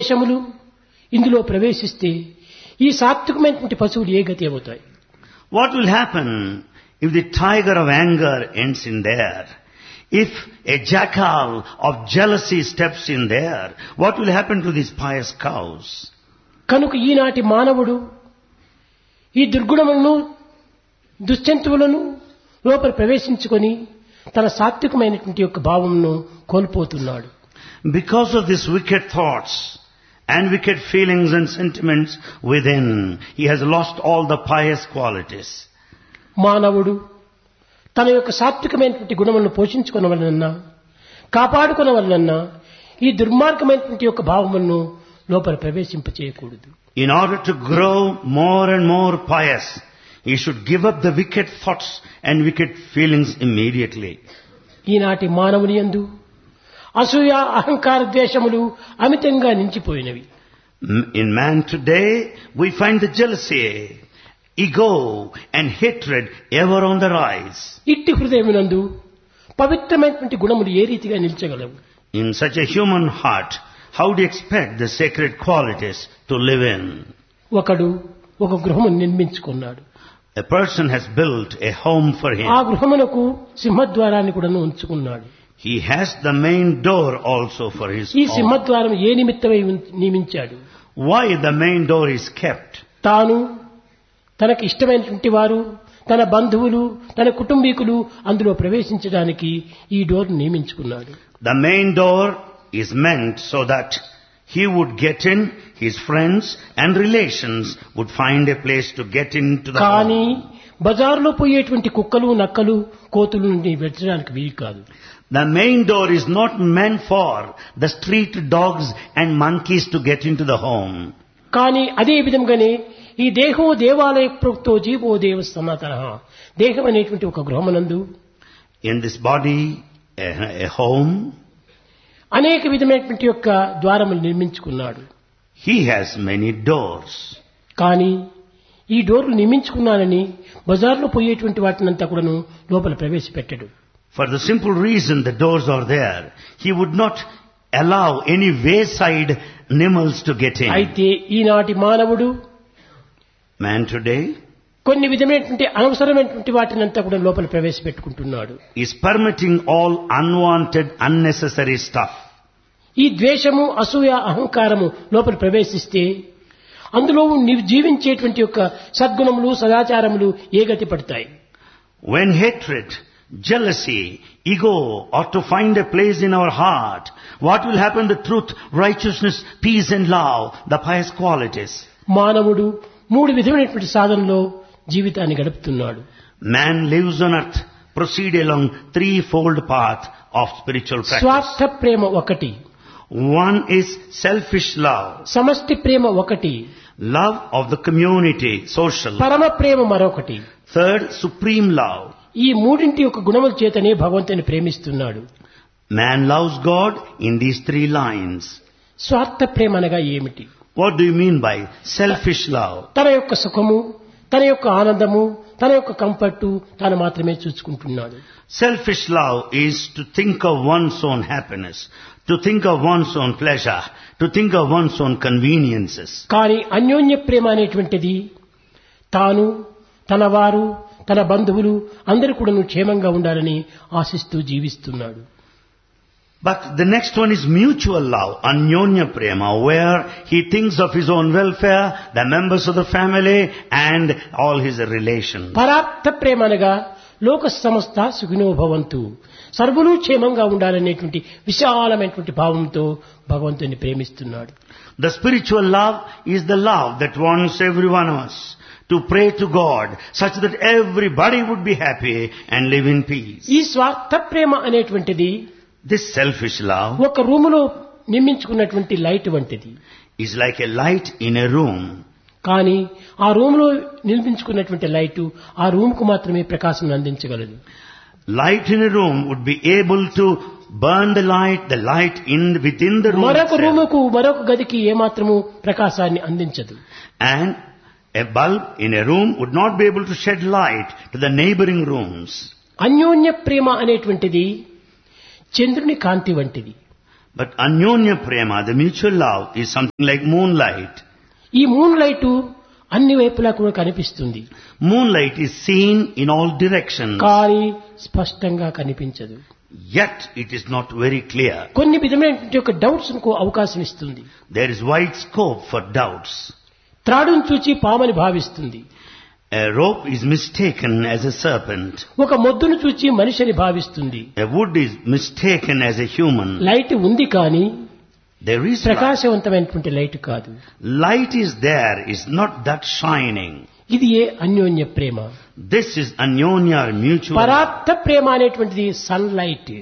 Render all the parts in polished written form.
దేశములు ఇందులో ప్రవేశిస్తే ఈ సాత్వికమైనటువంటి పశువులు ఏ గతి అవుతాయి? What will happen if the tiger of anger ends in there? If a jackal of jealousy steps in there, what will happen to these pious cows? కనుక ఈనాటి మానవుడు ఈ దుర్గుణములను దుశ్చంతువులను లోపల ప్రవేశించుకొని తన సాత్వికమైనటువంటి యొక్క భావమును కోల్పోతున్నాడు. Because of these wicked thoughts and wicked feelings and sentiments within, he has lost all the pious qualities. మానవుడు తన యొక్క సాత్వికమైనటువంటి గుణములను పోషించుకొనవలనన్నా కాపాడుకొనవలనన్నా ఈ దుర్మార్గమైనటువంటి యొక్క భావములను లోపల ప్రవేశింపచేయకూడదు. In order to grow more and more pious, he should give up the wicked thoughts and wicked feelings immediately. ఈనాటి మానవుని యందు అసూయ అహంకార ద్వేషములు అమితంగా నించిపోయినవి. In man today, we find the jealousy, ego and hatred ever on the rise. ఇట్టి హృదయమునందు పవిత్రమైనటువంటి గుణములు ఏ రీతిగా నిలిచగలవు? In such a human heart, how do you expect the sacred qualities to live in? ఒకడు ఒక గృహమును నిర్మించుకున్నాడు. A person has built a home for him. ఆ గృహమునకు సింహద్వారాన్ని కూడా ఉంచుకున్నాడు. He has the main door also for his ఈ home. సింహద్వారం ఏ నిమిత్తమై నియమించాడు? Why the main door is kept? తాను తనకు ఇష్టమైనటువంటి వారు, తన బంధువులు, తన కుటుంబీకులు అందులో ప్రవేశించడానికి ఈ door నియమించుకున్నాడు. The main door is meant so that he would get in, his friends and relations would find a place to get into the కానీ home. బజారులో పోయేటువంటి కుక్కలు, నక్కలు, కోతులు నుండి వెచ్చడానికి వీలు కాదు. The main door is not meant for the street dogs and monkeys to get into the home. కానీ అదే విధంగానే ఈ దేహో దేవాలయ ప్రోక్తో జీవో దేవ సనాతనః, దేహం అనేటువంటి ఒక గృహమునందు In this body, a home, అనేక విధమైనటువంటి యొక్క ద్వారములు నిర్మించుకున్నాడు. he has many doors. కానీ ఈ డోర్లు నిర్మించుకున్నానని బజార్లో పోయేటువంటి వాటినంతా కూడాను లోపల ప్రవేశపెట్టడు. For the simple reason the doors are there, he would not allow any wayside animals to get in. అయితే ఈనాటి మానవుడు Man today కొన్ని విధమైనటువంటి అనవసరమైనటువంటి వాటినంతా కూడా లోపల ప్రవేశపెట్టుకుంటున్నాడు. is permitting all unwanted, unnecessary stuff. ఈ ద్వేషము, అసూయ, అహంకారము లోపల ప్రవేశిస్తే అందులో నీవు జీవించేటువంటి యొక్క సద్గుణములు, సదాచారములు ఏ గతి పడతాయి? When hatred, jealousy, ego are to find a place in our heart, what will happen? The truth, righteousness, peace and love, the pious qualities. మానవుడు మూడు విధమైనటువంటి సాధనలో జీవితాన్ని గడుపుతున్నాడు. Man lives on earth, proceed along threefold path of spiritual practice. స్వార్థ ప్రేమ ఒకటి, One is selfish love, సమష్టి ప్రేమ ఒకటి, love of the community, social. పరమ ప్రేమ మరొకటి. Third, supreme love. ఈ మూడింటి యొక్క గుణముల చేతనే భగవంతుని ప్రేమిస్తున్నాడు. Man loves God in these three lines. స్వార్థ ప్రేమ అనగా ఏమిటి? What do you mean by selfish love? తన యొక్క సుఖము, తన యొక్క ఆనందము, తన యొక్క కంఫర్టు తాను మాత్రమే చూసుకుంటున్నాడు. Selfish love is to think of one's own happiness, to think of one's own pleasure, to think of one's own conveniences. కానీ అన్యోన్య ప్రేమ అనేటువంటిది తాను, తన వారు, తన బంధువులు అందరూ కూడా క్షేమంగా ఉండాలని ఆశిస్తూ జీవిస్తున్నాడు. But the next one is mutual love, anyonya prema, where he thinks of his own welfare, the members of the family and all his relations. పరార్థ ప్రేమ అనగా లోక సమస్త సుఖినో భవంతు, సర్వులు క్షేమంగా ఉండాలనేటువంటి విశాలమైనటువంటి భావంతో భగవంతుని ప్రేమిస్తున్నాడు. The spiritual love is the love that wants every one of us to pray to God such that everybody would be happy and live in peace. ఈ స్వార్థ ప్రేమ అనేటువంటిది This selfish love ఒక రూములో నిర్మించుకున్నటువంటి లైట్ వంటిది. is like a light in a room. కానీ ఆ రూములో నిర్మించుకున్నటువంటి light ఆ రూముకు మాత్రమే ప్రకాశం అందించగలదు. Light in a room would be able to burn the light within the room మరొక itself. రూముకు, మరొక గదికి ఏమాత్రము ప్రకాశాన్ని అందించదు. And a bulb in a room would not be able to shed light to the neighboring rooms. అన్యోన్య ప్రేమ అనేటువంటిది చంద్రుని కాంతి వంటిది. But Anyonya Prema, the mutual love, is something like moonlight. ఈ మూన్ లైట్ అన్ని వైపులా కూడా కనిపిస్తుంది, Moonlight is seen in all directions, కానీ స్పష్టంగా కనిపించదు. yet it is not very clear. కొన్ని విధమైనటువంటి యొక్క డౌట్స్ కు అవకాశం ఇస్తుంది. There is wide scope for doubts. త్రాడును చూచి పామని భావిస్తుంది, A rope is mistaken as a serpent. ఒక మొద్దును చూచి మనిషిని భావిస్తుంది. A wood is mistaken as a human. Light ఉంది కానీ There is light. ప్రకాశవంతమైనటువంటి లైట్ కాదు. Light is there, is not that shining. ఇది ఏ అన్యోన్య ప్రేమ. This is Anyonya or mutual love. పరార్థ ప్రేమ అనేటువంటిది sun light.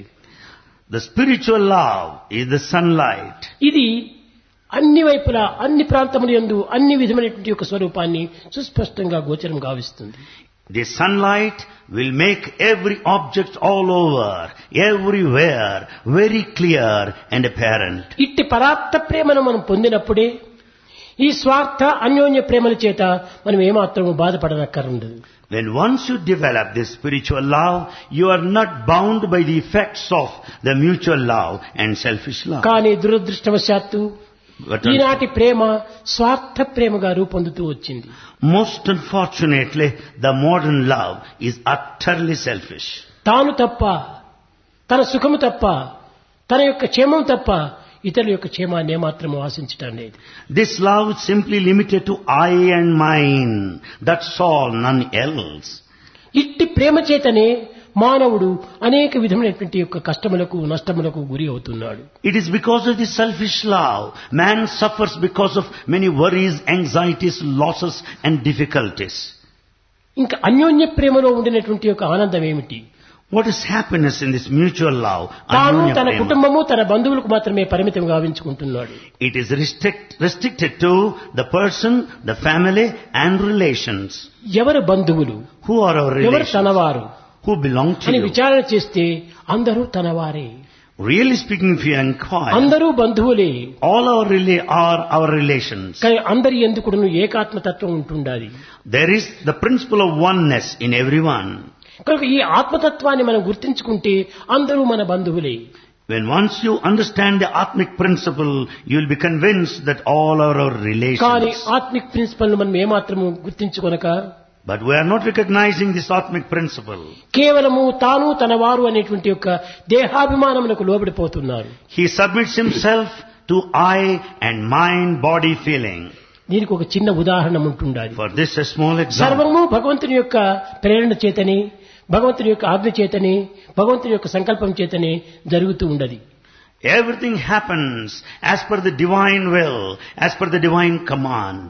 The spiritual love is the sunlight. ఇది అన్ని వైపులా అన్ని ప్రాంతముల యందు అన్ని విధమైనటువంటి యొక్క స్వరూపాన్ని సుస్పష్టంగా గోచరం గావిస్తుంది. The sunlight will make every object all over, everywhere, very clear and apparent. ఇట్టి పరార్థ ప్రేమను మనం పొందినప్పుడే ఈ స్వార్థ అన్యోన్య ప్రేమల చేత మనం ఏమాత్రము బాధపడనక్కర్లేదు. When once you develop this spiritual love, you are not bound by the effects of the mutual love and selfish love. కానీ దురదృష్టవశాత్తు But ఈనాటి ప్రేమ స్వార్థ ప్రేమగా రూపొందుతూ వచ్చింది. most unfortunately, the modern love is utterly selfish. తాను తప్ప, తన సుఖము తప్ప, తన యొక్క క్షేమం తప్ప ఇతరుల యొక్క క్షేమాన్ని ఏమాత్రము ఆశించటం లేదు. This love is simply limited to I and mine. That's all, none else. ఇట్టి ప్రేమ చేతనే మానవుడు అనేక విధమైనటువంటి యొక్క కష్టములకు నష్టములకు గురి అవుతున్నాడు. It is because of this selfish love. Man suffers because of many worries, anxieties, losses and difficulties. ఇంకా అన్యోన్య ప్రేమలో ఉండినటువంటి యొక్క ఆనందం ఏమిటి? What is happiness in this mutual love? తాను Anyonya తన prema. కుటుంబము తన బంధువులకు మాత్రమే పరిమితం గావించుకుంటున్నాడు. It is restricted to the person, the family and relations. ఎవరు బంధువులు, Who are our ఎవరు relations? తనవారు Who belong to అని you? విచారణ చేస్తే అందరూ తనవారే, Really speaking, if you inquire, అందరూ బంధువులే. all are our relations. కానీ అందరి ఎందుకును ఏకాత్మతత్వం ఉంటుండాలి. There is the principle of oneness in everyone. కనుక ఈ ఆత్మతత్వాన్ని మనం గుర్తించుకుంటే అందరూ మన బంధువులే. When once you understand the Atmic principle, you will be convinced that all are our కానీ relations. ఆత్మిక్ ప్రిన్సిపల్ మనం ఏమాత్రము గుర్తించుకొనక But we are not recognizing this Atmic principle. కేవలము తాను తన వారు అనేటువంటి యొక్క దేహాభిమానములకు లోబడిపోతున్నారు. He submits himself to I and mind body feeling. దీనికి ఒక చిన్న ఉదాహరణ ఉంటుండాలి. For this a small example. సర్వము భగవంతుని యొక్క ప్రేరణ చేతనే, భగవంతుని యొక్క ఆజ్ఞ చేతనే, భగవంతుని యొక్క సంకల్పం చేతనే జరుగుతూ ఉండదు. Everything happens as per the divine will, as per the divine command.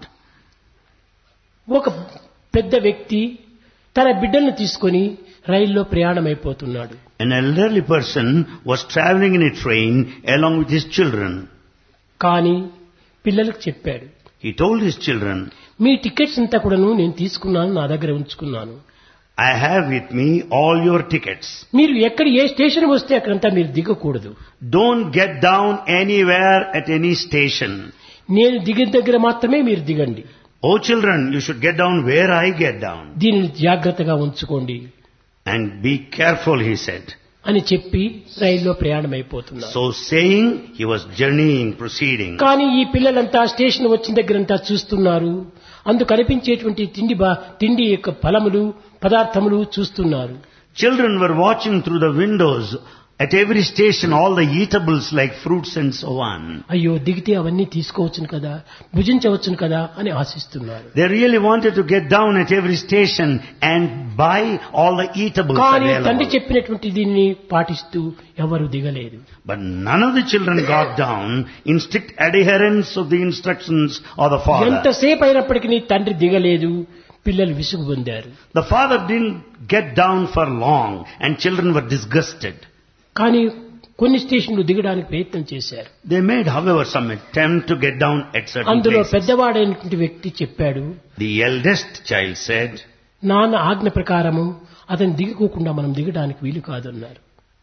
ఒక పెద్ద వ్యక్తి తన బిడ్డలను తీసుకొని రైల్లో ప్రయాణమైపోతున్నాడు. An elderly person was traveling in a train along with his children. కానీ పిల్లలకు చెప్పాడు, He told his children, me tickets అంతా కూడాను నేను తీసుకున్నాను, నా దగ్గర ఉంచుకున్నాను. I have with me all your tickets. మీరు ఎక్కడ ఏ స్టేషన్ వస్తే అక్కడంతా మీరు దిగకూడదు. Don't get down anywhere at any station. నేను దిగిన దగ్గర మాత్రమే మీరు దిగండి. Oh children, you should get down where I get down. దీనిని జాగ్రత్తగా ఉంచుకోండి And be careful, he said. అని చెప్పి రైల్లో ప్రయాణమైపోతున్నారు. So saying, he was journeying, proceeding. కానీ ఈ పిల్లలంతా స్టేషన్ వచ్చిన దగ్గరంతా చూస్తున్నారు. అందు కనిపించేటువంటి తిండి యొక్క ఫలములు పదార్థములు చూస్తున్నారు. Children were watching through the windows at every station all the eatables like fruits and so on. అయ్యో దిగితే అవన్నీ తీసుకోవచ్చును కదా, భుజించవచ్చును కదా అని ఆశిస్తున్నారు. They really wanted to get down at every station and buy all the eatables కానీ తండ్రి available. చెప్పినటువంటి దీన్ని పాటిస్తూ ఎవరు దిగలేదు. But none of the children got down in strict adherence of the instructions of the father. ఎంతసేపు అయినప్పటికీ తండ్రి దిగలేదు. పిల్లలు విసుగు పొందారు. The father didn't get down for long and children were disgusted. కానీ కొన్ని స్టేషన్లు దిగడానికి ప్రయత్నం చేశారు. They made, however, some attempt to get down at certain అందులో places. పెద్దవాడైనటువంటి వ్యక్తి చెప్పాడు, The eldest child said, నాన్న ఆజ్ఞ ప్రకారము అతను దిగకోకుండా మనం దిగడానికి వీలు కాదన్నారు.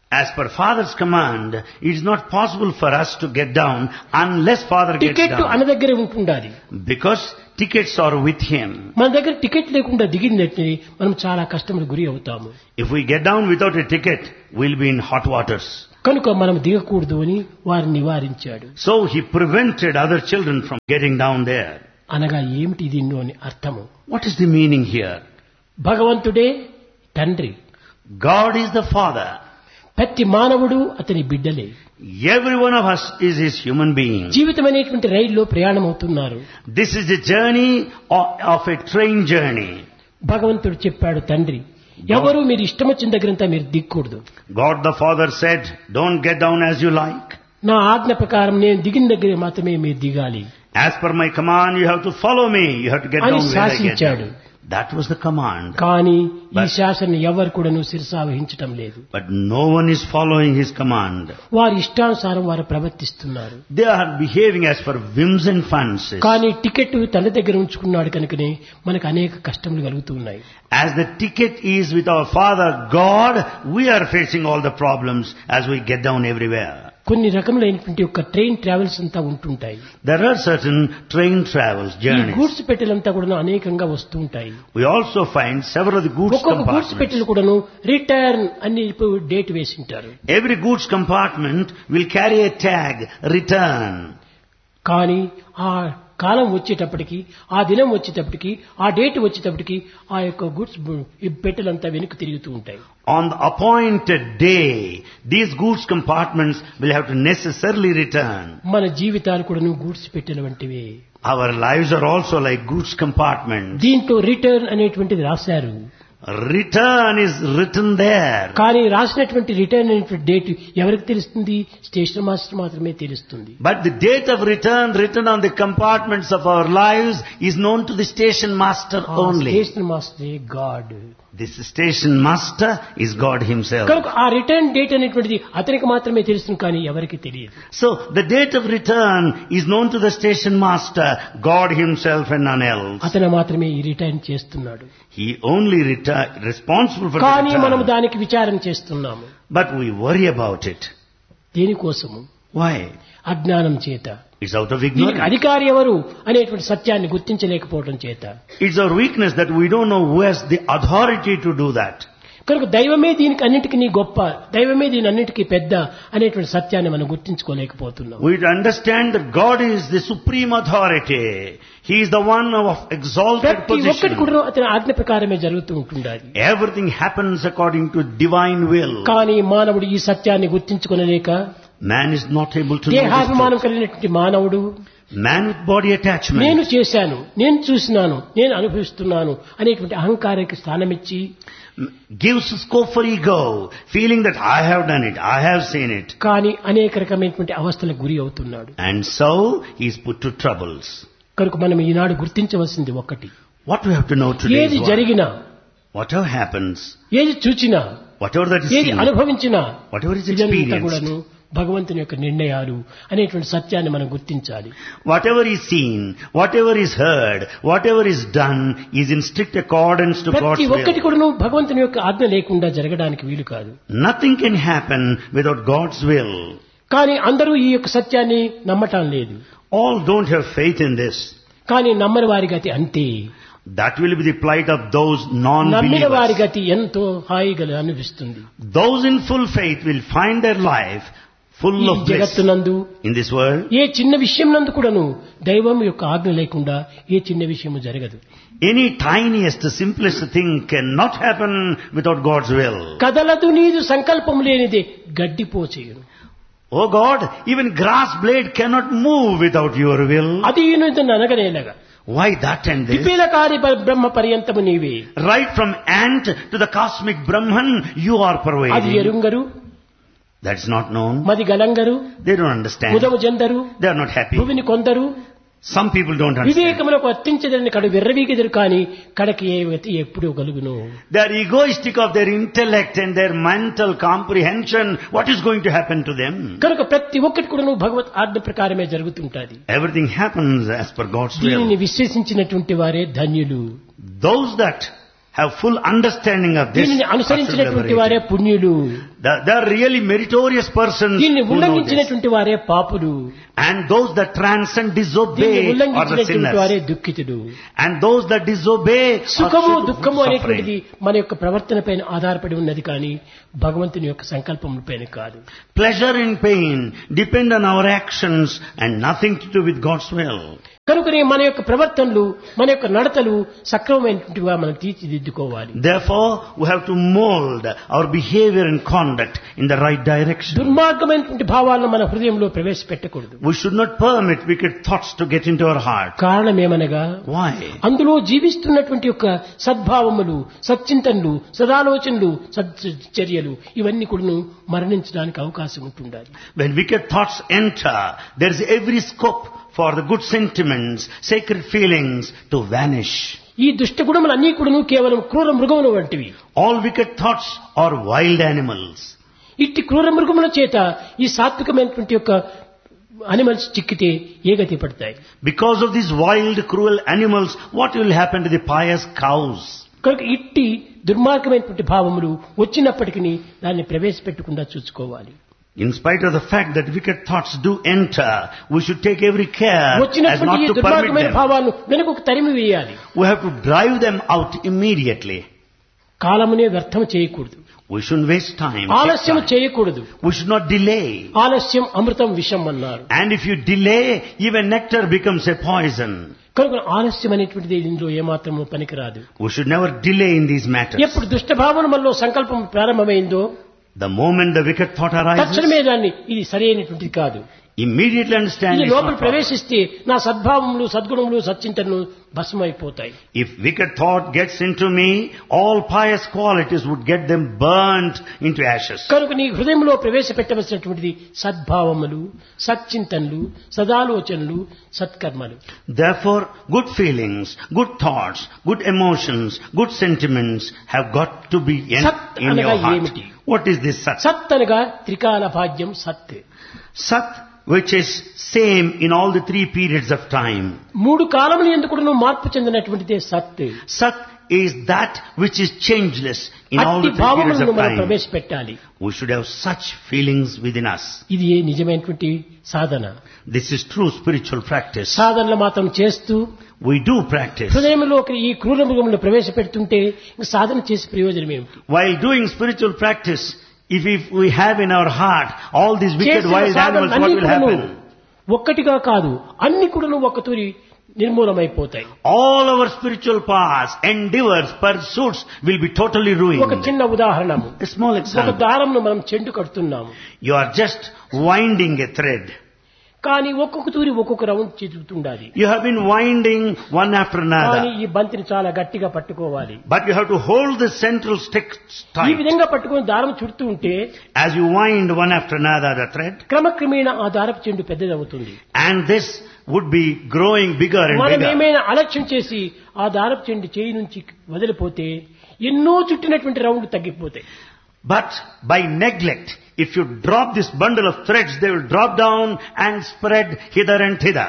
As per Father's command, it is not possible for us to get down unless Father gets ticket down. అన్న దగ్గర ఉంటుండాలి. Because tickets are with Him. మన దగ్గర టికెట్ లేకుండా దిగినట్టు మనం చాలా కష్టములకు గురి అవుతాము. If we get down without a ticket, we'll be in hot waters. కనుక మనం దిగకూడదు అని వారిని నివారించాడు. So He prevented other children from getting down there. అనగా ఏమిటి దీన్ని అని అర్థము? What is the meaning here? భగవంతుడే తండ్రి, God is the Father. ప్రతి మానవుడు అతని బిడ్డలే. Every one of us is His human being. జీవితం అనేటువంటి రైల్లో ప్రయాణం అవుతున్నారు. This is the journey of a train journey. భగవంతుడు చెప్పాడు తండ్రి, ఎవరు మీరు ఇష్టం వచ్చిన దగ్గరంతా మీరు దిక్కూడదు. God the Father said, don't get down as you like. నా ఆజ్ఞ ప్రకారం నేను దిగిన దగ్గర మాత్రమే మీరు దిగాలి As per my command, you have to follow me. You have to get అని down where I get శాసించాడు. down. That was the command. కానీ ఈ But- శాసన ఎవరు కూడాను శిరసావహించటం లేదు. But no one is following His command. వారి ఇష్టానుసారం వారు ప్రవర్తిస్తున్నారు. They are behaving as per whims and fancies. కానీ టికెట్ తన దగ్గర ఉంచుకున్నాడు కనుకనే మనకు అనేక కష్టములు కలుగుతూ ఉన్నాయి. As the ticket is with our Father God, we are facing all the problems as we get down everywhere. కొన్ని రకములైనటువంటి ఒక ట్రైన్ ట్రావెల్స్ అంతా ఉంటుంటాయి. There are certain train travels, ఈ journeys. గూడ్స్ పెట్టెలంతా కూడా అనేకంగా వస్తూ ఉంటాయి. We also find several of the goods ఒక్కొక్క గూడ్స్ compartments. పెట్టెలు కూడాను రిటర్న్ అని డేట్ వేసి ఉంటారు. Every goods compartment will carry a tag, return. కానీ ఆ కాలం వచ్చేటప్పటికి, ఆ దినం వచ్చేటప్పటికి, ఆ డేట్ వచ్చేటప్పటికి ఆ యొక్క గుడ్స్ పెట్టెలంతా వెనక్కి తిరుగుతూ ఉంటాయి. On the appointed day, these goods compartments will have to necessarily return. మన జీవితాలు కూడాను goods పెట్టెల వంటివే. Our lives are also like goods compartments. దీంట్లో రిటర్న్ అనేటువంటిది రాశారు. Return is written there. కానీ రాసినటువంటి రిటర్న్ అనేటువంటి డేట్ ఎవరికి తెలుస్తుంది? స్టేషన్ మాస్టర్ మాత్రమే తెలుస్తుంది. But the date of return written on the compartments of our lives is known to the station master only. Station మాస్టరే God. This station master is God Himself. కనుక ఆ return date అనేటువంటిది అతనికి మాత్రమే తెలుస్తుంది, కానీ ఎవరికి తెలియదు. So the date of return is known to the station master, God Himself and none else. అతను మాత్రమే ఈ రిటర్న్ చేస్తున్నాడు. He only responsible for the కానీ మనం return. దానికి విచారం చేస్తున్నాము. But we worry about it. దేనికోసము? Why? అజ్ఞానం చేత. It's out of దీనికి ignorance. అధికారి ఎవరు అనేటువంటి సత్యాన్ని గుర్తించలేకపోవడం చేత. It's our weakness that we don't know who has the authority to do that. కనుక దైవమే దీనికి అన్నిటికీ గొప్ప, దైవమే దీని అన్నిటికీ పెద్ద అనేటువంటి సత్యాన్ని మనం గుర్తించుకోలేకపోతున్నాం. We understand that God is the supreme authority. He is the one of exalted ప్రతి ఒక్కటి position. కూడా అతని ఆజ్ఞ ప్రకారమే జరుగుతూ ఉంటుండాలి. Everything happens according to divine will. కానీ మానవుడు ఈ సత్యాన్ని గుర్తించుకొనలేక, Man is not able to know this దేహాభిమానం truth. కలిగినటువంటి మానవుడు Man with body attachment నేను చేశాను, నేను చూసినాను, నేను అనుభవిస్తున్నాను అనేటువంటి అహంకారానికి స్థానమిచ్చి gives scope for ego, feeling that I have done it, I have seen it. కానీ అనేక రకమైనటువంటి అవస్థలకు గురి అవుతున్నాడు. And so he is put to troubles. కనుక మనం ఈనాడు గుర్తించవలసింది ఒక్కటి, What we have to know today ఏది is what? జరిగినా, Whatever happens, ఏది చూచినా, whatever that is ఏది seen, అనుభవించినా, whatever is ఇదంతా experienced, కూడాను భగవంతుని యొక్క నిర్ణయాలు అనేటువంటి సత్యాన్ని మనం గుర్తించాలి. whatever is seen, whatever is heard, whatever is done is in strict accordance to ప్రతి God's ఒక్కటి will. కూడాను భగవంతుని యొక్క ఆజ్ఞ లేకుండా జరగడానికి వీలు కాదు. Nothing can happen without God's will. కానీ అందరూ ఈ యొక్క సత్యాన్ని నమ్మటం లేదు. All don't have faith in this. కానీ నమ్మని వారి గతి అంతే. That will be the plight of those నమ్మిన వారి non-believers. గతి ఎంతో హాయిగా అనిపిస్తుంది. Those in full faith will find their life full ఈ of bliss. జగత్తునందు In this world, ఏ చిన్న విషయం నందు కూడాను దైవం యొక్క ఆజ్ఞ లేకుండా ఏ చిన్న విషయము జరగదు. any tiniest, simplest thing cannot happen without God's will. కదలదు నీదు సంకల్పం లేనిదే గడ్డిపోచేయును. Oh God, even grass blade cannot move without your will. అది అనగనేలగా Why that and this? విపిలకారి బ్రహ్మ పర్యంతము నీవే. Right from ant to the cosmic Brahman, you are అది pervading. ఎరుంగరు, That's not known. మది గలంగరు, They don't understand. ముదము జందరు, They are not happy. భూమిని కొందరు, Some people don't understand. వివేకములకు అత్తించదని కడు విర్రవీగెదరు కానీ కడకి ఏ గతి ఎప్పుడూ కలుగును. They are egoistic of their intellect and their mental comprehension. What is going to happen to them? కనుక ప్రతి ఒక్కటి కూడా భగవత్ ఆజ్ఞ ప్రకారమే జరుగుతుంటాది. Everything happens as per God's దీనిని will. విశ్వసించినటువంటి వారే ధన్యులు. Those that have full understanding of this దీనిని are అనుసరించినటువంటి liberated. వారే పుణ్యులు. They are really meritorious persons దీన్ని who know this. ఉల్లంఘించినటువంటి వారే పాపులు, And those that transcend, దీన్ని disobey are the ఉల్లంఘించినటువంటి వారే sinners. దుఃఖితుడు. And those that disobey are సుఖము suffering. దుఃఖము అనేటువంటిది మన యొక్క ప్రవర్తన పైన ఆధారపడి ఉన్నది కానీ భగవంతుని యొక్క సంకల్పం పైన కాదు. Pleasure and pain depend on our actions and nothing to do with God's will. కనుకనే మన యొక్క ప్రవర్తనలు, మన యొక్క నడతలు సక్రమమైనటువంటివిగా మనం తీర్చిదిద్దుకోవాలి. Therefore, we have to mold our behavior and conduct in the right direction. దుర్మార్గమైనటువంటి భావాలను మన హృదయంలో ప్రవేశపెట్టకూడదు. We should not permit wicked thoughts to get into our heart. కారణమేమనగా Why? అందులో జీవిస్తున్నటువంటి యొక్క సద్భావములు, సచ్చింతనలు, సదాలోచనలు, సచ్చర్యలు ఇవన్నీ కూడా మరణించడానికి అవకాశం ఉంటుండాలి. When wicked thoughts enter, there is every scope for the good sentiments, sacred feelings to vanish. ఈ దుష్ట గుణములన్నీ కూడా కేవలం క్రూర మృగముల వంటివి. All wicked thoughts are wild animals. ఇట్టి క్రూర మృగముల చేత ఈ సాత్వికమైనటువంటి యొక్క అనిమల్స్ చిక్కితే ఏ గతి పడతాయి. Because of these wild, cruel animals, what will happen to the pious cows? కనుక ఇట్టి దుర్మార్గమైనటువంటి భావములు వచ్చినప్పటికీ దాన్ని ప్రవేశపెట్టకుండా చూసుకోవాలి. In spite of the fact that wicked thoughts do enter, we should take every care as వచ్చినటువంటి not ఈ to permit దుర్మార్గమైన them. భావాలను వెనుకకు తరిమి వేయాలి. We have to drive them out immediately. కాలమునే వ్యర్థం చేయకూడదు. We shouldn't waste time. ఆలస్యం take time. చేయకూడదు. We should not delay. ఆలస్యం అమృతం విషం అన్నారు. And if you delay, even nectar becomes a poison. కనుక ఆలస్యం అనేటువంటిది ఇందులో ఏమాత్రము పనికిరాదు. We should never delay in these matters. ఎప్పుడు దుష్ట భావన మనలో సంకల్పం ప్రారంభమైందో The moment the wicked thought arises, తక్షణమే దాన్ని ఇది సరైనటువంటిది కాదు, immediately understand ఇది it's లోపల not proper. ప్రవేశిస్తే నా సద్భావములు, సద్గుణములు, సచ్చింతనలు భస్మైపోతాయి. If wicked thought gets into me, all pious qualities would get them burnt into ashes. కనుక నీ హృదయంలో ప్రవేశపెట్టవలసినటువంటిది సద్భావములు, సచ్చింతనలు, సదాలోచనలు, సత్కర్మలు. Therefore, good feelings, good thoughts, good emotions, good sentiments have got to be Sat in అనగా your heart. ఏమిటి? What is this Sat? సత్ అనగా త్రికాల భాగ్యం సత్. Sat, which is same in all the three periods of time. మూడు కాలములు ఎందుకు మార్పు చెందినటువంటిదే సత్. Sat is that which is changeless in all అట్టి the three periods భావములను of మనం time. ప్రవేశపెట్టాలి. We should have such feelings within us. ఇది ఏ నిజమైనటువంటి సాధన. This is true spiritual practice. సాధనలు మాత్రం చేస్తూ We do practice. హృదయంలోకి ఈ క్రూర మృగములు ప్రవేశపెడుతుంటే ఇంక సాధన చేసే ప్రయోజనం ఏమిటి? While doing spiritual practice, if we have in our heart all these wicked చేసిన wild animals, what సాధనలన్నీ will కూడాను happen? ఒక్కటిగా కాదు, అన్ని కూడాను ఒక్కతూరి నిర్మూలమైపోతాయి. All our spiritual paths, endeavors, pursuits will be totally ఒక ruined. చిన్న ఉదాహరణము, A small ఒక example. దారంను మనం చెండు కడుతున్నాము, You are just winding a thread. కానీ ఒక్కొక్క తూరి ఒక్కొక్క round చెదురుతుండాలి. You have been winding one after కానీ another. ఈ బంతిని చాలా గట్టిగా పట్టుకోవాలి. But you have to hold the central stick ఈ tight. విధంగా పట్టుకొని దారం చుడుతూ ఉంటే As you wind one after another the thread, క్రమక్రమేణా ఆ దారపు చెండు పెద్దదవుతుంది. and this would be growing bigger and మనం bigger. ఏమైనా అలక్ష్యం చేసి ఆ దారపు చెండు చేయి నుంచి వదిలిపోతే ఎన్నో చుట్టినటువంటి రౌండ్ తగ్గిపోతాయి. But by neglect, if you drop this bundle of threads, they will drop down and spread hither and thither.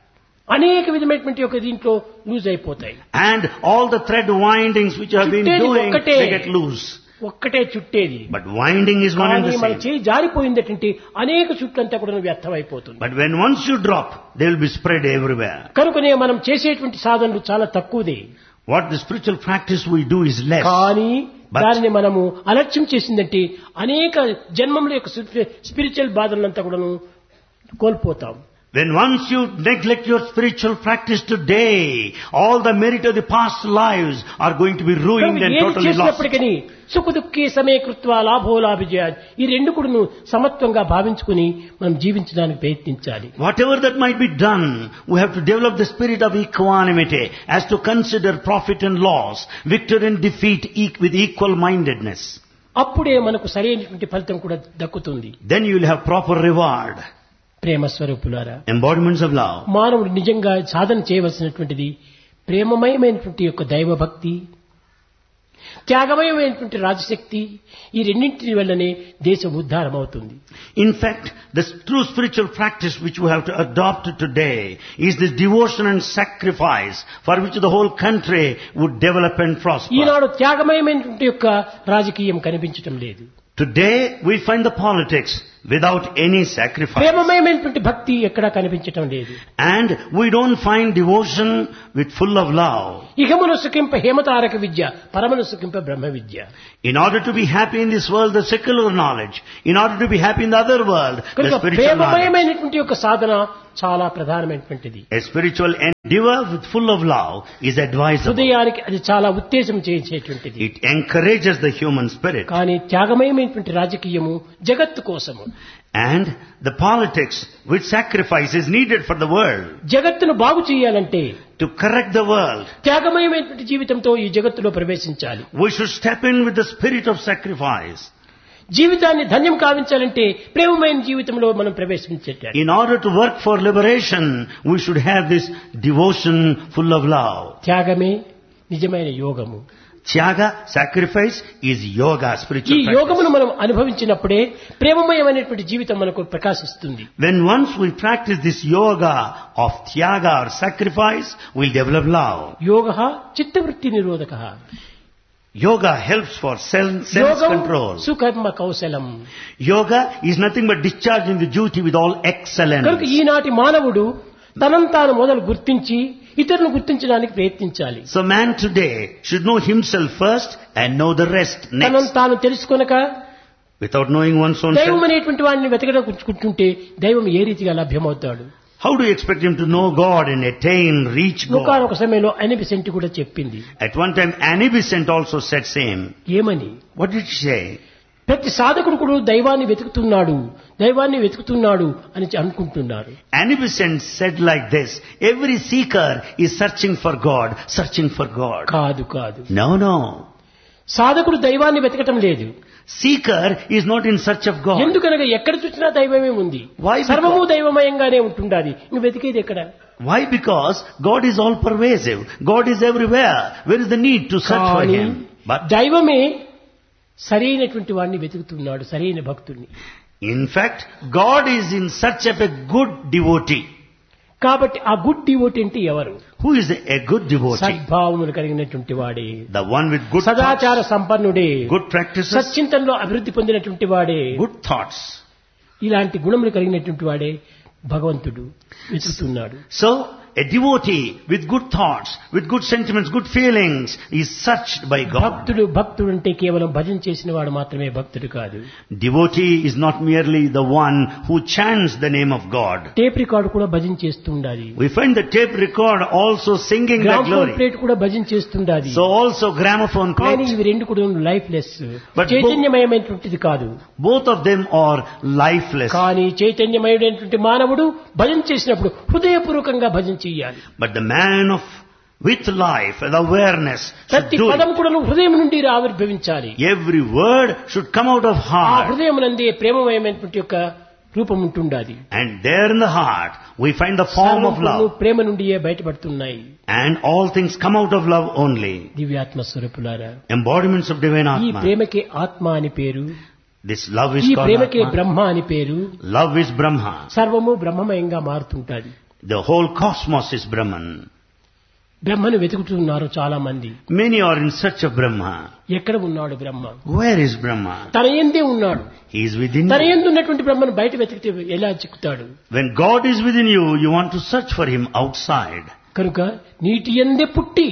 అనేక విధమైనటువంటి ఒక దీంట్లో లూజ్ అయిపోతాయి. And all the thread windings which you have been చుట్టేది doing, ఒక్కటే. they get loose. ఒక్కటే చుట్టేది. But winding is one and కానీ the మన same. చేయి జారిపోయిందంటే అనేక చుట్లంతా కూడా వ్యర్థమైపోతుంది. But when once you drop, they will be spread everywhere. కనుకనే మనం చేసేటువంటి సాధనలు చాలా తక్కువదే. What the spiritual practice we do is less. కానీ But- దానిని మనము అలక్ష్యం చేసిందంటే అనేక జన్మముల యొక్క స్పిరిచువల్ బాధలంతా కూడాను కోల్పోతాం. When once you neglect your spiritual practice today, all the merit of the past lives are going to be ruined and ఏది totally lost. చేసినప్పటికీ సుఖ దుఃఖీ సమయకృత్వ లాభోలాభిజయాలు ఈ రెండు కూడాను సమత్వంగా భావించుకుని మనం జీవించడానికి ప్రయత్నించాలి. Whatever that might be done, we have to develop the spirit of equanimity as to consider profit and loss, victory and defeat with equal mindedness. అప్పుడే మనకు సరైనటువంటి ఫలితం కూడా దక్కుతుంది. Then you will have proper reward. ప్రేమ స్వరూపులారా, Embodiments of love. మానవుడు నిజంగా సాధన చేయవలసినటువంటిది ప్రేమమయమైనటువంటి యొక్క దైవభక్తి, త్యాగమయమైనటువంటి రాజశక్తి, ఈ రెండింటి వల్లనే దేశం ఉద్ధారం అవుతుంది. In fact, the true spiritual practice which we have to adopt today is this devotion and sacrifice for which the whole country would develop and prosper. ఈనాడు త్యాగమయమైనటువంటి యొక్క రాజకీయం కనిపించటం లేదు. Today we find the politics without any sacrifice. ప్రేమమయమైనటువంటి భక్తి ఎక్కడా కనిపించటం లేదు. And we don't find devotion with full of love. ఇహమును సుఖింప హేమతారక Vidya, పరమను సుఖింప Brahma Vidya. In order to be happy in this world, the secular knowledge. In order to be happy in the other world, the కనుక spiritual knowledge. ప్రేమమయమైనటువంటి యొక్క సాధన చాలా ప్రధానమైనటువంటిది. A spiritual endeavor with full of love is advisable. హృదయానికి అది చాలా ఉత్తేజం చేయించేటువంటిది. It encourages the human spirit. కానీ త్యాగమయమైనటువంటి రాజకీయము జగత్తు కోసము. And the politics with sacrifice is needed for the world. జగత్తును బాగు చేయాలంటే To correct the world, త్యాగమయమైనటువంటి జీవితంతో ఈ జగత్తులో ప్రవేశించాలి. we should step in with the spirit of sacrifice. జీవితాన్ని ధన్యం కావించాలంటే ప్రేమమైన జీవితంలో మనం ప్రవేశించాలి. In order to work for liberation, we should have this devotion full of love. త్యాగమే నిజమైన యోగము. Tyaga, sacrifice, is yoga, ఈ spiritual practice. యోగమును మనం అనుభవించినప్పుడే ప్రేమమయమైనటువంటి జీవితం మనకు ప్రకాశిస్తుంది. When once we practice this yoga of tyaga or sacrifice, we'll develop love. యోగః చిత్తవృత్తి నిరోధకః. Yoga helps for యోగం self-control. సుకర్మ కౌశలం. Yoga is nothing but discharging the duty with all కనుక excellence. ఈనాటి మానవుడు తనను తాను మొదలు గుర్తించి ఇతరులను గుర్తించడానికి ప్రయత్నించాలి. So man today should know himself first and know the rest తనను next. తాను తెలుసుకొనక Without knowing one's own దైవం self, అనేటువంటి వాడిని వెతకడం కూర్చుంటే దైవం ఏ రీతిగా లభ్యమవుతాడు? how do you expect him to know God and attain, reach God? ఒకనొక సమయంలో అనిబిసెంట్ కూడా చెప్పింది. At one time, Annie Besant also said same. ఏమని? What did she say? ప్రతి సాధకుడు కూడా దైవాన్ని వెతుకుతున్నాడు, దైవాన్ని వెతుకుతున్నాడు అని అనుకుంటున్నారు. Annie Besant said like this, every seeker is searching for God, searching for God. కాదు కాదు. No, no. సాధకుడు దైవాన్ని వెతకటం లేదు. Seeker is not in search of God. ఎందుకనగా ఎక్కడ చూసినా దైవమే ఉంది. Why? Because- సర్వము దైవమయంగానే ఉంటుండాలి. నువ్వు వెతికేది ఎక్కడ? Why? Because God is all pervasive. God is everywhere. Where is the need to search for కానీ Him? But దైవమే సరైనటువంటి వాడిని వెతుకుతున్నాడు, సరైన భక్తుడిని. in fact, God is in search of a good devotee. కాబట్టి ఆ గుడ్ డివోటీ అంటే ఎవరు? Who is a good devotee? సద్భావములు కలిగినటువంటి వాడే, The one with good సదాచార thoughts, సంపన్నుడే, good practices, సచ్చింతనలో అభివృద్ధి పొందినటువంటి వాడే, good thoughts. ఇలాంటి గుణములు కలిగినటువంటి వాడే భగవంతుడు వెతుకుతున్నాడు. So, a devotee with good thoughts, with good sentiments, good feelings is searched by God. భక్తుడు అంటే కేవలం భజన చేసిన వాడు మాత్రమే భక్తుడు కాదు. Devotee is not merely the one who chants the name of God. Tape record కూడా భజన చేస్తుండాలి. We find the tape record also singing the gramophone glory. Plate కూడా భజన చేస్తుండాలి. So also gramophone కానీ plate. ఇవి రెండు కూడా లైఫ్ లెస్, But చైతన్యమయమైనటువంటిది కాదు. Both of them are lifeless. కానీ చైతన్యమయుడైనటువంటి మానవుడు భజన చేసినప్పుడు హృదయపూర్వకంగా భజన చేయాలి. But the man with life and awareness should ప్రతి do పదం it. కూడా హృదయం నుండి ఆవిర్భవించాలి. Every word should come out of ఆ heart. హృదయం నందే ప్రేమమయమైనటువంటి యొక్క రూపం ఉంటుండాలి. And there in the heart we find the form of సర్వములు love. Prema నుండియే బయటపడుతున్నాయి. And all things come out of love only. దివ్యాత్మ స్వరూపులారా, Embodiments of divine ఈ Atma. ప్రేమకే ఆత్మ అని పేరు, This love is ఈ called ప్రేమకే Atma. బ్రహ్మ అని పేరు. Love is Brahma. సర్వము బ్రహ్మమయంగా మారుతుంటాది. The whole cosmos is Brahman. బ్రహ్మను వెతుకుతున్నారు చాలా మంది. Many are in search of Brahma. ఎక్కడ ఉన్నాడు బ్రహ్మ? Where is Brahma? తన యందే ఉన్నాడు. He is within తన you. యందు ఉన్నటువంటి బ్రహ్మను బయట వెతికితే ఎలా చిక్కుతాడు? When God is within you, you want to search for Him outside. కనుక నీటి యందే పుట్టి,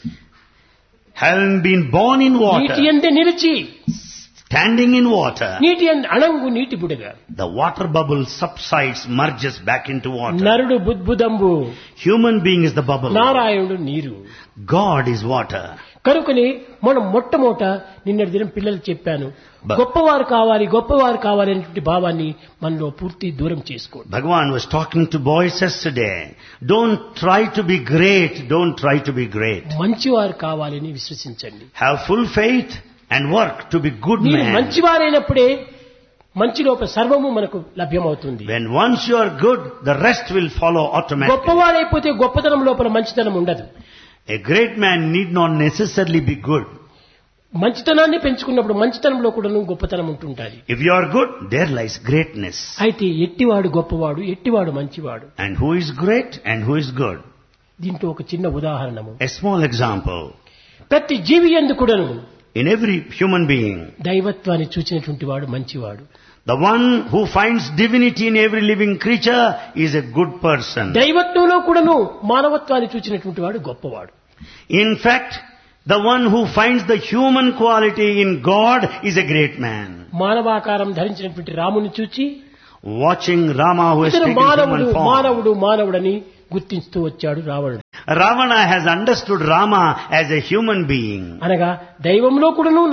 Having been born in నీటి water, యందే నిలిచి, standing in water, నీటి యందు అణంగు నీటి బుడగ, the water bubble subsides, merges back into water. నరుడు బుద్బుదంబు, Human being is the bubble. నారాయణుడు నీరు. God is water. కనుకని మనం మొట్టమొదట నిన్నటి దినం పిల్లలకు చెప్పాను, గొప్పవారు కావాలి గొప్పవారు కావాలి అనేటువంటి భావాన్ని మనలో పూర్తి దూరం చేసుకోండి. Bhagavan was talking to boys yesterday. Don't try to be great. Don't try to be great. మంచివారు కావాలని విశ్వసించండి. Have full faith and work to be good మీరు man. మంచివారైనప్పుడే మంచి లోపల సర్వము మనకు లభ్యమవుతుంది. When once you are good, the rest will follow automatically. గొప్పవారైపోతే గొప్పతనం లోపల మంచితనం ఉండదు. A great man need not necessarily be good. మంచితనాన్ని పెంచుకున్నప్పుడు మంచితనంలో కూడా గొప్పతనం ఉంటుంటాది. If you are good, there lies greatness. అయితే ఎట్టివాడు గొప్పవాడు, ఎట్టివాడు మంచివాడు. And who is great and who is good? దీంట్లో ఒక చిన్న ఉదాహరణము. A small example. ప్రతి జీవి యందు కూడాను in every human being. దైవత్వాన్ని చూచినటువంటి వాడు మంచివాడు. The one who finds divinity in every living creature is a good person. దైవత్వంలో కూడాను మానవత్వాన్ని చూచినటువంటి వాడు గొప్పవాడు. In fact, the one who finds the human quality in God is a great man. మానవాకారం ధరించినటువంటి రాముని చూచి Watching Rama who has taken human form. మానవుడని గుర్తిస్తూ వచ్చాడు రావణుడు. Ravana has understood Rama as a human being. అనగా దైవంలో కూడాను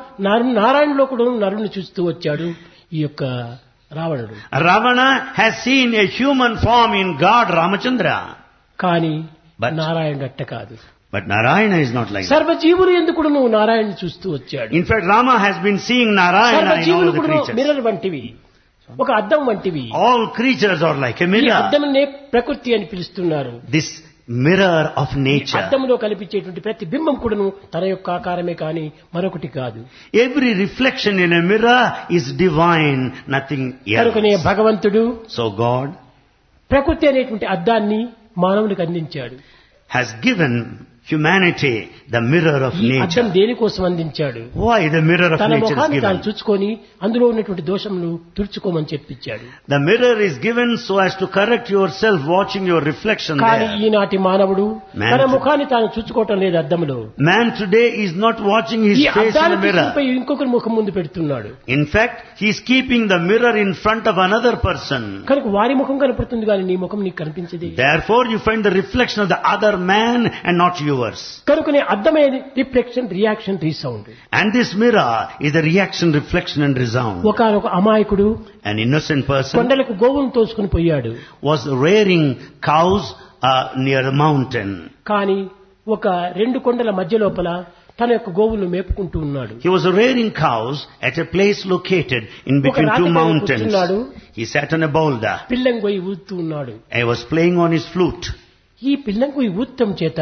నారాయణలో కూడాను నరుని చూస్తూ వచ్చాడు ఈ యొక్క రావణుడు. Ravana has seen a human form in God Ramachandra. కానీ But- నారాయణుడు అట్ట కాదు. But Narayana is not like that. సర్వజీవులు ఎందుకు నువ్వు నారాయణుని చూస్తూ వచ్చాడు. In fact, Rama has been seeing Narayana in all సర్వజీవులు the కూడా creatures. మిర్రర్ వంటివి, ఒక అద్దం వంటివి. All creatures are like a ఈ mirror. అద్దమునే ప్రకృతి అని పిలుస్తున్నారు. This mirror of nature. అద్దంలో కల్పించేటువంటి ప్రతి బింబం కూడాను తన యొక్క ఆకారమే కానీ మరొకటి కాదు. Every reflection in a mirror is divine, nothing కనుకనే else. భగవంతుడు So God ప్రకృతి అనేటువంటి అద్దాన్ని మానవునికి అందించాడు. has given humanity the mirror of ఈ అద్దం nature. దేనికోసం అందించాడు? Why the mirror of తన nature is ముఖాన్ని తాను given? చూసుకొని అందులో ఉన్నటువంటి దోషములు తుడుచుకోమని చెప్పించాడు. The mirror is given so as to correct yourself watching your reflection కానీ there. ఈనాటి మానవుడు Man తన to- ముఖాన్ని తాను చూసుకోవటం లేదు అద్దంలో. Man today is not watching his ఈ face in అద్దాన్ని a mirror. తీసుకుపోయి ఇంకొకరి ముఖం ముందు పెడుతున్నాడు. In fact, he is keeping the mirror in front of another person. కనుక వారి ముఖం కనపడుతుంది కానీ నీ ముఖం నీకు కనిపించదు. Therefore, you find the reflection of the other man and not yours. కనుకనే అద్దమే reflection, reaction, resound. And this mirror is the reaction, reflection and resound. ఒకనొక అమాయకుడు An innocent person కొండలకు గోవును తోసుకుని పోయాడు. was rearing cows near a mountain. కానీ ఒక రెండు కొండల మధ్య లోపల తన యొక్క గోవులను మేపుకుంటూ ఉన్నాడు. He was rearing cows at a place located in between ఒక two రాతి పైన mountains. కూర్చున్నాడు. He sat on a boulder. పిల్లం గొయ్యి ఊదుతూ ఉన్నాడు. He was playing on his flute. ఈ పిల్లం గొయ్యి ఊదటం చేత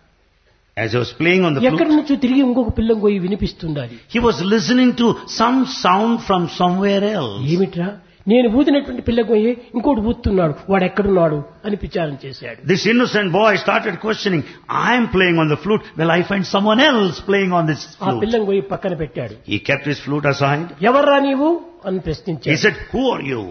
As he was playing on the ఎక్కడి flute, నుంచో తిరిగి ఇంకొక పిల్లం గొయ్యి వినిపిస్తుండాలి. he was listening to some sound from somewhere else. ఏమిట్రా, నేను ఊదినటువంటి పిల్ల గొయ్యి ఇంకోటి ఊదుతున్నాడు, వాడు ఎక్కడున్నాడు అని విచారం చేశాడు. This innocent boy started questioning, I am playing on the flute, well I find someone else playing on this ఆ flute. పిల్లం గొయ్యి పక్కన పెట్టాడు. He kept his flute aside. ఎవర్రా నీవు అని He ప్రశ్నించాడు. said, who are you?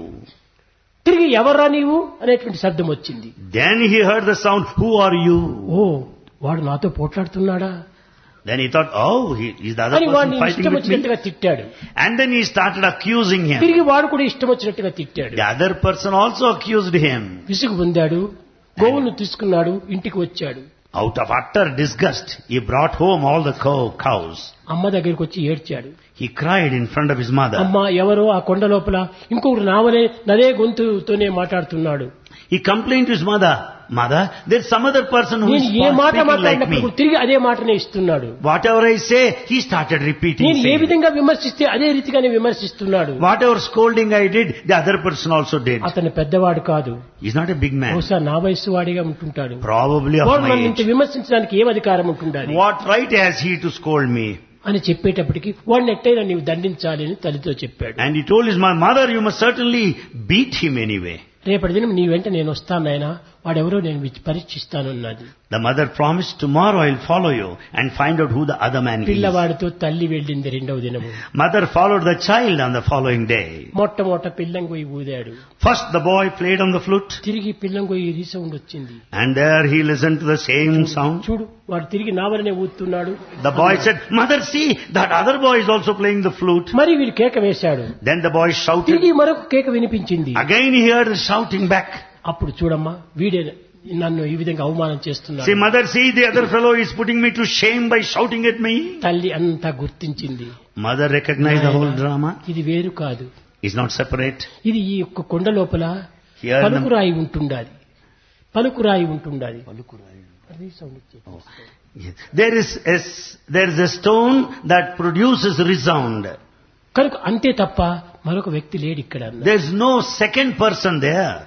తిరిగి ఎవర్రా నీవు అనేటువంటి శబ్దం వచ్చింది. Then he heard the sound, who are you? ఓ, వాడు నాతో పోట్లాడుతున్నాడా Then he thought, oh, he's the other అని వాడిని person fighting ఇష్టం with me. వచ్చినట్టుగా తిట్టాడు. And then he started accusing him. తిరిగి వాడు కూడా ఇష్టం వచ్చినట్టుగా తిట్టాడు. The other person also accused him. విసుగు పొందాడు, గోవులను తీసుకున్నాడు, ఇంటికి వచ్చాడు. Out of utter disgust, he brought home all the cows. అమ్మ దగ్గరికి వచ్చి ఏడ్చాడు. He cried in front of his mother. అమ్మ, ఎవరో ఆ కొండ లోపల ఇంకొకరు నదే గొంతుతోనే మాట్లాడుతున్నాడు. He complained to his mother, Mother, there's some other person who is నేను ఏ మాట speaking like మాట్లాడినప్పుడు me. తిరిగి అదే మాటనే ఇస్తున్నాడు. Whatever I say, he started repeating. నేను ఏ saying. విధంగా విమర్శిస్తే అదే రీతిగానే విమర్శిస్తున్నాడు. Whatever scolding I did, the other person also did. అతను పెద్దవాడు కాదు, He's not a big man. బహుశా నా వయస్సు వాడిగా ఉంటుంటాడు. Probably of వాడు my నన్ను ఇంత age. విమర్శించడానికి ఏం అధికారం ఉంటుండాలి What right has he to scold me? అని చెప్పేటప్పటికి వాడిని ఎట్టయినా నీవు దండించాలి అని తల్లితో చెప్పాడు. And he told his mother, you must certainly beat him anyway. రేపటి దినం నీ వెంట నేను వస్తాను నాయనా, వాడెవరో నేను పరీక్షిస్తాను అన్నది. The mother promised, tomorrow I'll follow you and find out who the other man is. పిల్లవాడితో తల్లి వెళ్ళింది రెండవ దినము. Mother followed the child on the following day. మొట్టమొదట పిల్లం గొయ్యి ఊదాడు. First the boy played on the flute. తిరిగి పిల్లం గొయ్యి రీసౌండ్ వచ్చింది. And there he listened to the same sound. చూడు, వాడు తిరిగి నా వలనే ఊదుతున్నాడు. The boy said, Mother, see, that other boy is also playing the flute. మరి వీడు కేక వేశాడు. Then the boy shouted. తిరిగి మరొక కేక వినిపించింది. Again he heard the shouting back. అప్పుడు చూడమ్మా, వీడే నన్ను ఈ విధంగా అవమానం చేస్తున్నాడు. See, mother, see, the other fellow is putting me to shame by shouting at me. తల్లి అంతా గుర్తించింది. Mother recognized the whole drama. ఇది వేరు కాదు, It's not separate. ఇది ఈ యొక్క కొండ లోపల Here the- పలుకురాయి ఉంటుండాలి, పలుకురాయి ఉంటుండాలి. అది సౌండ్ ఇచ్చే. There is a stone that produces resound. కనుక అంతే తప్ప మరొక వ్యక్తి లేడు ఇక్కడ అన్నాడు. There is no second person there.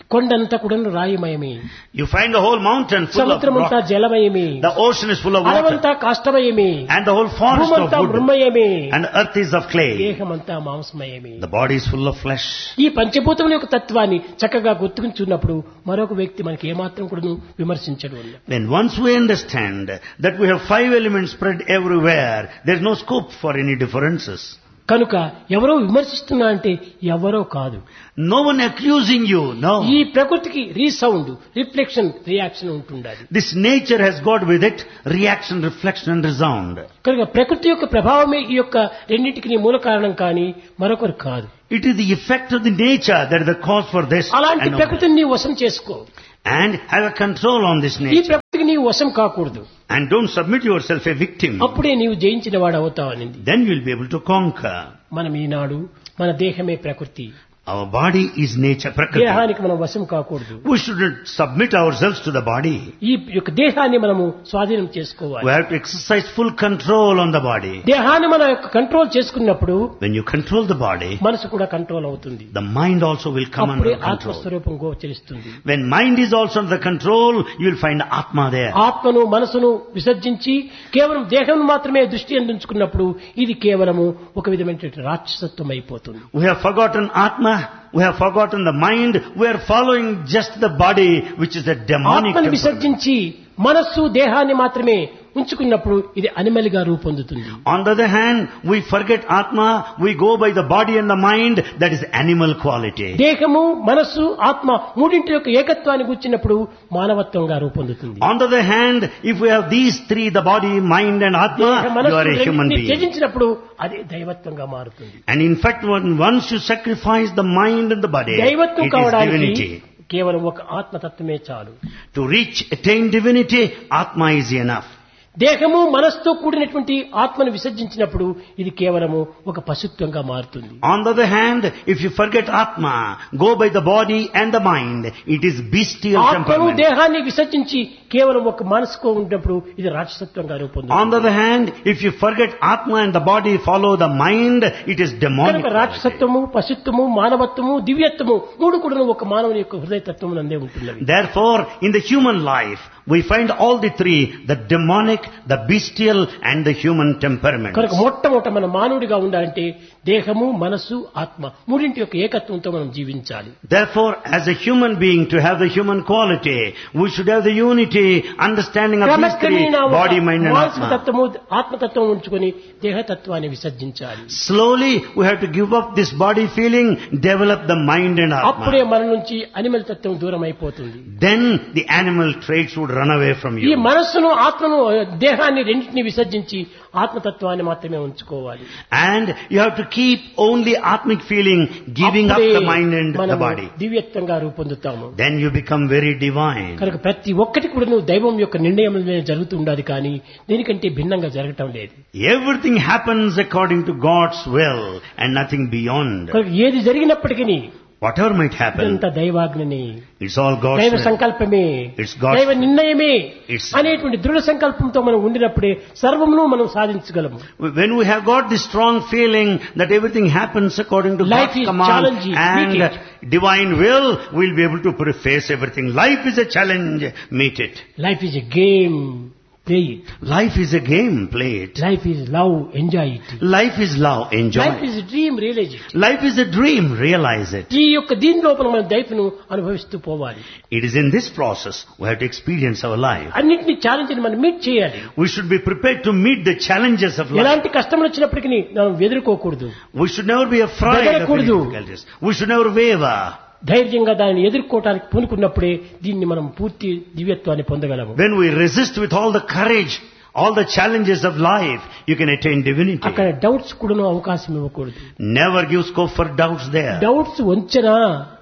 కొండంతా కూడా రాయిమయమే, You find the whole mountain full of సముద్రమంతా rock. జలమయమే, The ocean is full of water. అడవంతా కాష్టమయమే, And the whole forest of భూమంతా wood. మృమయమే, And earth is of clay. దేహమంతా మాంసమయమే. The body is full of flesh. ఈ పంచభూతముల యొక్క తత్వాన్ని చక్కగా గుర్తుంచున్నప్పుడు మరొక వ్యక్తి మనకి ఏమాత్రం కూడా విమర్శించడు. When once we understand that we have 5 elements spread everywhere, there is no scope for any differences. కనుక ఎవరో విమర్శిస్తున్నా అంటే ఎవరో కాదు, No one accusing you, no. ఈ ప్రకృతికి రీసౌండ్, రిఫ్లెక్షన్, రియాక్షన్ ఉంటుండాలి. This nature has got with it reaction, reflection and resound. కనుక ప్రకృతి యొక్క ప్రభావమే ఈ యొక్క రెండింటికి మూల కారణం కానీ మరొకరు కాదు. It is the effect of the nature that is the cause for this. అలాంటి and ప్రకృతిని నీ వశం చేసుకో, and have a control on this ఈ nature. ప్రకృతికి నీ వశం కాకూడదు. And don't submit yourself a victim. అప్పుడే నీవు జయించిన వాడు అవుతావనింది. Then you will be able to conquer. మనం ఈనాడు మన దేహమే ప్రకృతి, Our body is nature, Prakriti. దేహానికి మనం వశం కాకూడదు. We shouldn't submit ourselves to the body. ఈ యొక్క దేహాన్ని మనము స్వాధీనం చేసుకోవాలి. We have to exercise full control on the body. దేహాన్ని మన యొక్క కంట్రోల్ చేసుకున్నప్పుడు When you control the body, మనసు కూడా కంట్రోల్ అవుతుంది. the mind also will come అప్పుడే under control. ఆత్మస్వరూపం గోచరిస్తుంది. When mind is also under control, you will find Atma there. ఆత్మను మనసును విసర్జించి కేవలం దేహం మాత్రమే దృష్టి అందించుకున్నప్పుడు ఇది కేవలము ఒక విధమైనటువంటి రాక్షసత్వం అయిపోతుంది. We have forgotten Atma, we have forgotten the mind, we are following just the body, which is a demonic ఆత్మను temperament. విసర్జించి మనస్సు దేహాన్ని మాత్రమే ఉంచుకున్నప్పుడు ఇది అనిమల్ గా రూపొందుతుంది. On the other hand, we forget Atma, we go by the body and the mind, that is animal quality. దేహము మనస్సు ఆత్మ మూడింటి యొక్క ఏకత్వాన్ని గుర్చినప్పుడు మానవత్వంగా రూపొందుతుంది. On the other hand, if we have these three, the body, mind and Atma, you are a human being. త్యజించినప్పుడు అది దైవత్వంగా మారుతుంది. And in fact, once you sacrifice the mind and the body, దైవత్వం it is కావడానికి divinity. కేవలం ఒక ఆత్మతత్వమే చాలు. To attain divinity, Atma is enough. దేహము మనస్సుతో కూడినటువంటి ఆత్మను విసర్జించినప్పుడు ఇది కేవలము ఒక పశుత్వంగా మారుతుంది. On the other hand, if you forget Atma, go by the body and the mind, it is bestial ఆత్మను temperament. దేహాన్ని విసర్జించి కేవలం ఒక మనసుకు ఉన్నప్పుడు ఇది రాక్షసత్వంగా రూపొందుతుంది. On the other hand, if you forget Atma and the body follow the mind, it is demonic. కనుక రాక్షసత్వము, పశుత్వము, మానవత్వము, దివ్యత్వము మూడు కూడా ఒక మానవుని యొక్క హృదయతత్వము నందే ఉంటున్నవి. Therefore, in the human life, we find all the three, the demonic, the bestial and the human temperament. కనుక మొట్టమొదట మన మానవుడిగా ఉండాలంటే దేహము, మనస్సు, ఆత్మ మూడింటి యొక్క ఏకత్వంతో మనం జీవించాలి. Therefore, as a human being, to have the human quality, we should have the unity, understanding of these three, body, mind and మానసిక Atma. తత్వము, ఆత్మతత్వం ఉంచుకొని దేహతత్వాన్ని విసర్జించాలి. Slowly, we have to give up this body feeling, develop the mind and అప్పుడే Atma. మన నుంచి animal తత్వం దూరం అయిపోతుంది. Then the animal traits would run away from ఈ you. మనస్సును, ఆత్మను, దేహాన్ని రెండింటిని విసర్జించి ఆత్మతత్వాన్ని మాత్రమే ఉంచుకోవాలి. And you have to keep only Atmic feeling, giving up అప్పుడే the mind and the మనము body. దివ్యత్వంగా రూపొందుతాము. Then you become very divine. కనుక ప్రతి ఒక్కటి కూడా నువ్వు దైవం యొక్క నిర్ణయంలో జరుగుతూ ఉండాలి, కానీ దీనికంటే భిన్నంగా జరగటం లేదు. Everything happens according to God's will and nothing beyond. కనుక ఏది జరిగినప్పటికీ Whatever might happen, ఇదంతా దైవాజ్ఞనే, it's all God's దైవ will. సంకల్పమే, It's God's దైవ నిర్ణయమే It's- అనేటువంటి దృఢ సంకల్పంతో మనం ఉండినప్పుడే సర్వమును మనం సాధించగలము. When we have got this strong feeling that everything happens according to Life God's is command challenging. and Meet divine will, we'll be able to face everything. Life is a challenge, meet it. Life is a game, play it. Life is a game, play it. Life is love, enjoy it. Life is love, enjoy life it. Is dream, realise it. Life is a dream, realize it. ఈ యొక్క దీని లోపల మనం లైఫ్ను అనుభవిస్తూ పోవాలి. It is in this process we have to experience our life. అన్నింటినీ challenge మనం మీట్ చేయాలి. We should be prepared to meet the challenges of life. ఎలాంటి కష్టములు వచ్చినప్పటికీ మనం ఎదుర్కోకూడదు, We should never be afraid of any బెదరకూడదు. difficulties. We should never waver. ధైర్యంగా దానిని ఎదుర్కోవటానికి పూనుకున్నప్పుడే దీన్ని మనం పూర్తి దివ్యత్వాన్ని పొందగలము. When we resist with all the courage, all the challenges of life, you can attain divinity. అక్కడ డౌట్స్ కూడాను అవకాశం ఇవ్వకూడదు. Never give scope for doubts there. Doubts వంచనా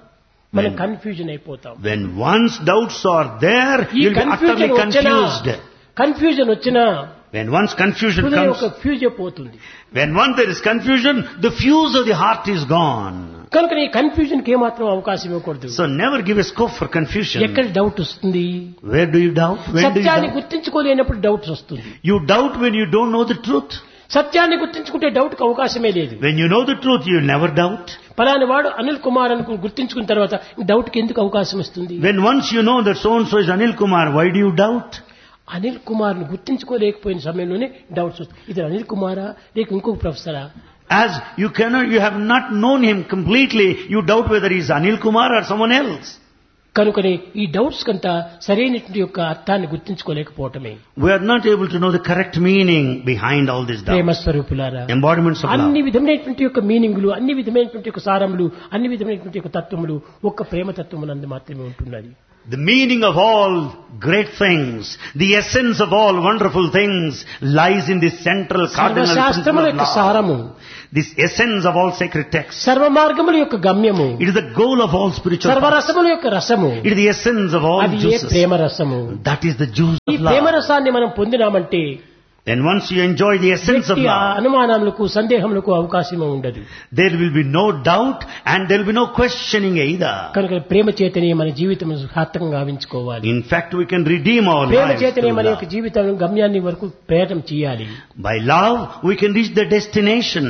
మనం When- కన్ఫ్యూజన్ అయిపోతాం. When once doubts are there, ఈ you'll be utterly confusion వచ్చినా, confused. Confusion వచ్చినా When once confusion హృదయం comes, ఒక ఫ్యూజ్ అయిపోతుంది. when once there is confusion, the fuse of the heart is gone. కనుక ఈ కన్ఫ్యూజన్ కి ఏమాత్రం అవకాశం ఇవ్వకూడదు. So never give a scope for confusion. ఎక్కడ డౌట్ వస్తుంది? Where do you doubt? When do you సత్యాన్ని doubt? గుర్తించుకోలేనప్పుడు డౌట్స్ వస్తుంది. You doubt when you don't know the truth. సత్యాన్ని గుర్తించుకుంటే డౌట్ కు అవకాశమే లేదు. When you know the truth, you never doubt. పలాని వాడు అనిల్ కుమార్ అని గుర్తించుకున్న తర్వాత డౌట్ కి ఎందుకు అవకాశం వస్తుంది? When once you know that so-and-so is Anil Kumar, why do you doubt? Anil Kumar ను గుర్తించుకోలేకపోయిన సమయంలోనే డౌట్స్ వస్తాయి. ఇది అనిల్ కుమారా లేక ఇంకొక ప్రొఫెసరా? As you have not known him completely, you doubt whether he is Anil Kumar or someone else. కనుకనే ఈ doubts కంతా సరైనటువంటి యొక్క అర్థాన్ని గుర్తించుకోలేకపోవటమే. We are not able to know the correct meaning behind all this doubt. ప్రేమ స్వరూపులారా, Embodiments of love. అన్ని విధమైనటువంటి యొక్క మీనింగులు, అన్ని విధమైనటువంటి యొక్క సారములు, అన్ని విధమైనటువంటి యొక్క తత్వములు ఒక్క ప్రేమ తత్వమునందు మాత్రమే ఉంటున్నది. The meaning of all great things, the essence of all wonderful things lies in this central cardinal సర్వశాస్త్రముల principle యొక్క of సారము, love. This essence of all sacred texts. సర్వ మార్గముల యొక్క గమ్యము, It is the goal of all spiritual paths. సర్వరసముల యొక్క రసము, It is the essence of all అది ఏ juices. ప్రేమ రసము. That is the juice ఈ of ప్రేమ love. రసాన్ని మనం పొందినామంటే Then once you enjoy the essence of వ్యక్తి ఆ love, అనుమానములకు సందేహములకు అవకాశం ఉండదు. there will be no doubt and there will be no questioning either. కనుక ప్రేమ చేతనే మన జీవితం సార్థకంగా గావించుకోవాలి. In fact, we can redeem our Prema lives చేతనే through మన love. యొక్క జీవితం గమ్యాన్ని వరకు ప్రయాణం చేయాలి. By love, we can reach the destination.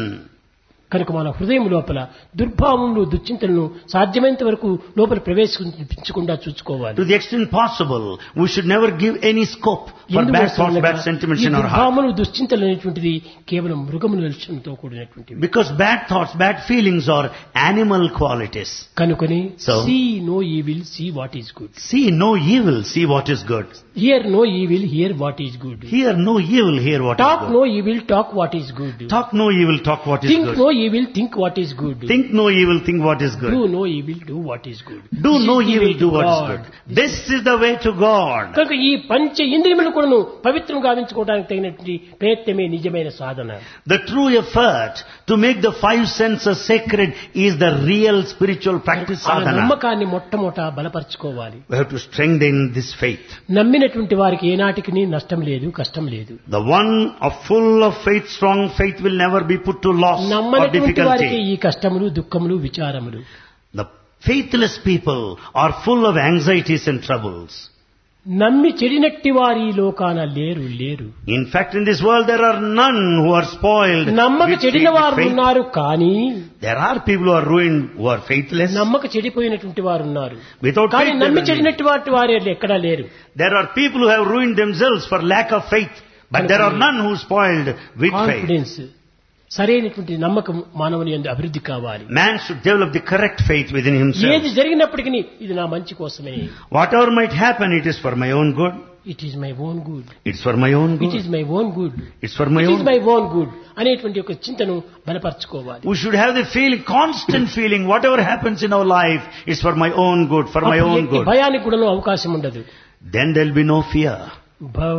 కనుక మన హృదయం లోపల దుర్భావములు దుశ్చింతలను సాధ్యమైనంత వరకు లోపల ప్రవేశించకుండా చూసుకోవాలి. To the extent possible, we should never give any scope for bad thoughts, bad sentiments in our heart. దుర్భావములు దుశ్చింతలు అనేటువంటిది కేవలం మృగముల లక్షణంతో కూడినటువంటివి. Because bad thoughts, bad feelings are animal qualities. కనుకొని So, see no evil, see what is good. see no evil, see what is good. Hear no evil, hear what is good. Hear no evil, hear what is Talk good. no evil, talk what is good. Talk no evil, talk what is Think good. no evil, think what is good. Think no evil, think what is good. Do no evil, do what is good. Do This no is the evil, way do to what is God. good. This is the way to God. కనుక ఈ పంచ ఇంద్రియములు కూడాను పవిత్రం గావించుకోవడానికి తగినటువంటి ప్రయత్నమే నిజమైన సాధన. The true effort to make the five senses sacred is the real spiritual practice ఆ sadhana. నమ్మకాన్ని మొట్టమొదట బలపరచుకోవాలి. We have to strengthen this faith. నమ్మినటువంటి వారికి ఏనాటికి నష్టం లేదు, కష్టం లేదు. The one full of faith, strong faith will never be put to loss or నమ్మనటువంటి వారికి difficulty. ఈ కష్టములు, దుఃఖములు, విచారములు. The faithless people are full of anxieties and troubles. నమ్మి చెడినట్టి వారి లోకాన లేరు లేరు. In fact, in this world there are none who are spoiled నమ్మక with చెడిన వారు faith. ఉన్నారు, కానీ There are people who are ruined, who are faithless. నమ్మక చెడిపోయినటువంటి వారు ఉన్నారు, Without కానీ faith, నమ్మి there చెడినట్టు వాటి వారు ఎక్కడా లేరు. are people who have ruined themselves for lack of faith, but there are none who spoiled with faith. Confidence, సరైనటువంటి నమ్మకం మానవుని యందు అభివృద్ధి కావాలి. Man should develop the correct faith within himself. ఏది జరిగినప్పటికీ ఇది నా మంచి కోసమే. Whatever might happen, it is for my own good. It is my own good, It's for my own it good. Is my own good, It's for my it is own my good. Own good అనేటువంటి ఒక చింతను బలపరచుకోవాలి. We should have the feeling, constant feeling, whatever happens in our life is for my own good, for my అప్పుడు own ఎట్టి good. భయానికి కూడా అవకాశం ఉండదు. Then there will be no fear.